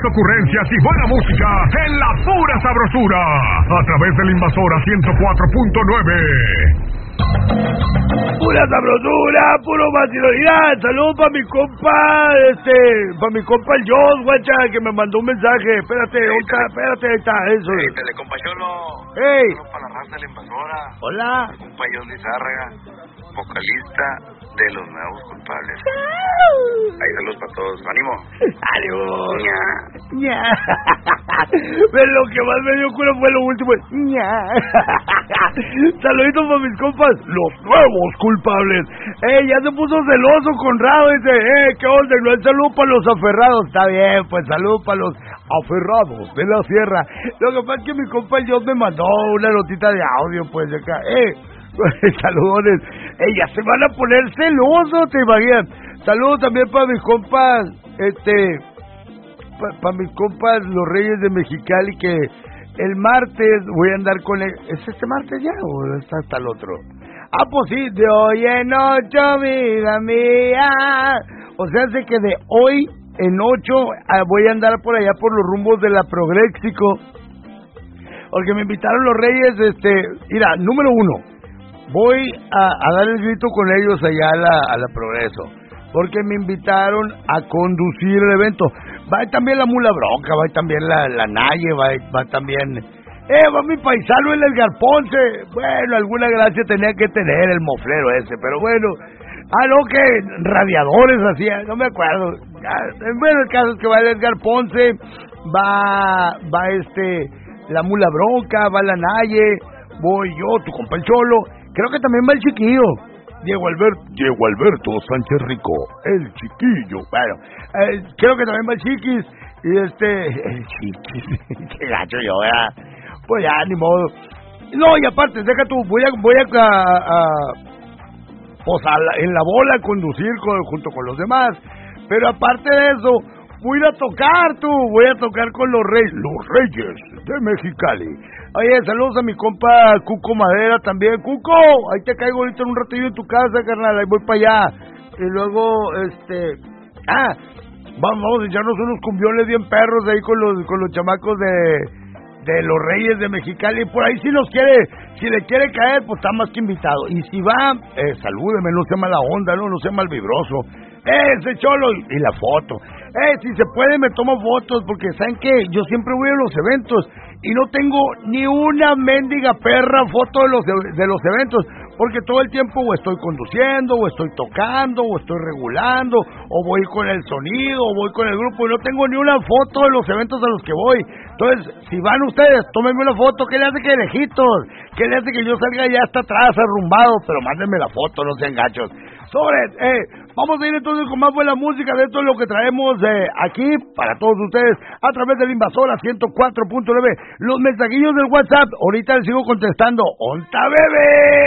ocurrencias y buena música en la pura sabrosura. A través de la Invasora 104.9. Pura sabrosura, puro vacilonidad. Saludos para mi compa, para mi compa el Jos, guacha, que me mandó un mensaje. Espérate, ahí está, eso. Telecompacholo. Hey. Saludos para la raza de la Invasora. Hola. Mi compa Jos Lizárraga, vocalista de Los Nuevos Culpables. Ahí saludos para todos. ¡Ánimo! ¡Ánimo! ¡Ña! Pero lo que más me dio culo fue lo último. ¡Ña! Saluditos para mis compas, Los Nuevos Culpables. Ya se puso celoso Conrado. Dice, ¿qué onda? No hay saludo para los aferrados. Está bien, pues salud para los aferrados de la sierra. Lo que pasa es que mi compa Dios me mandó una notita de audio, pues, de acá. Saludones. Ya se van a poner celosos, ¿te imaginas? Saludos también para mis compas, para mis compas los Reyes de Mexicali, que el martes voy a andar con él. ¿Es este martes ya o es hasta el otro? Ah, pues sí, de hoy en 8, vida mía. O sea, de que de hoy en 8 voy a andar por allá por los rumbos de la Progréxico, porque me invitaron los Reyes. Mira, número 1, voy a dar el grito con ellos allá a la Progreso, porque me invitaron a conducir el evento. Va también la Mula Bronca, va también la Naye, va también... va mi paisano el Edgar Ponce. Bueno, alguna gracia tenía que tener el moflero ese, pero bueno. No, que radiadores hacía, no me acuerdo. Bueno, el caso es que va el Edgar Ponce, va la Mula Bronca, va la Naye, voy yo, tu compa el Cholo. Creo que también va el Chiquillo. Diego Alberto Sánchez Rico, el Chiquillo. Bueno, creo que también va el Chiquis. Y el Chiquis, qué gacho yo, ¿verdad? Pues ya, ni modo. No, y aparte, deja tú, voy a en la bola a conducir junto con los demás. Pero aparte de eso, voy a tocar con los Reyes de Mexicali. Oye, saludos a mi compa Cuco Madera también. Cuco, ahí te caigo ahorita en un ratillo en tu casa, carnal, ahí voy para allá. Y luego, vamos a echarnos unos cumbiones bien perros ahí con los chamacos de los Reyes de Mexicali. Por ahí si le quiere caer, pues está más que invitado. Y si va, salúdeme, no sea mala onda, no sea mal vibroso. Ese Cholo, y la foto. Si se puede me tomo fotos, porque ¿saben qué? Yo siempre voy a los eventos y no tengo ni una mendiga perra foto de los eventos, porque todo el tiempo o estoy conduciendo, o estoy tocando, o estoy regulando, o voy con el sonido, o voy con el grupo, y no tengo ni una foto de los eventos a los que voy. Entonces, si van ustedes, tómenme una foto. ¿Qué le hace que de lejitos? ¿Qué le hace que yo salga ya hasta atrás arrumbado? Pero mándenme la foto, no sean gachos. Vamos a ir entonces con más buena música de todo lo que traemos aquí para todos ustedes a través de la Invasora 104.9. Los mensajillos del WhatsApp, ahorita les sigo contestando. ¡Onta, bebé!